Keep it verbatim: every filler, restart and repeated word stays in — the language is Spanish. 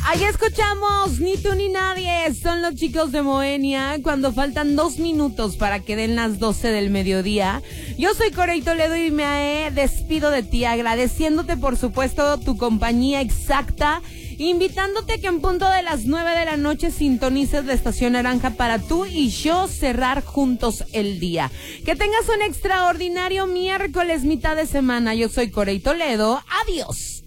Ahí escuchamos Ni tú ni nadie. Son los chicos de Moenia cuando faltan dos minutos para que den las doce del mediodía. Yo soy Corey Toledo y me despido de ti agradeciéndote por supuesto tu compañía exacta, invitándote a que en punto de las nueve de la noche sintonices la Estación Naranja para tú y yo cerrar juntos el día. Que tengas un extraordinario miércoles, mitad de semana. Yo soy Corey Toledo. Adiós.